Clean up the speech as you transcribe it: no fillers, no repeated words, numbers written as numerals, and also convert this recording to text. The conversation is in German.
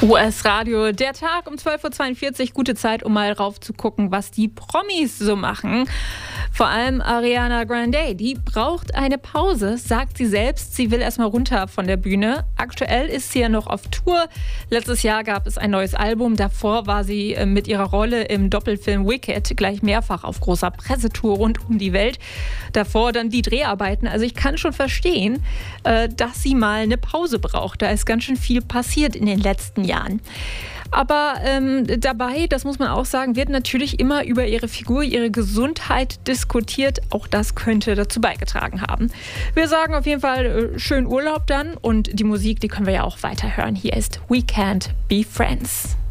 US-Radio, der Tag um 12.42 Uhr, gute Zeit, um mal rauf zu gucken, was die Promis so machen. Vor allem Ariana Grande, die braucht eine Pause, sagt sie selbst. Sie will erstmal runter von der Bühne. Aktuell ist sie ja noch auf Tour. Letztes Jahr gab es ein neues Album. Davor war sie mit ihrer Rolle im Doppelfilm Wicked gleich mehrfach auf großer Pressetour rund um die Welt. Davor dann die Dreharbeiten. Also ich kann schon verstehen, dass sie mal eine Pause braucht. Da ist ganz schön viel passiert in den letzten Jahren. Aber dabei, das muss man auch sagen, wird natürlich immer über ihre Figur, ihre Gesundheit diskutiert. Auch das könnte dazu beigetragen haben. Wir sagen auf jeden Fall schönen Urlaub dann. Und die Musik, die können wir ja auch weiterhören. Hier ist We Can't Be Friends.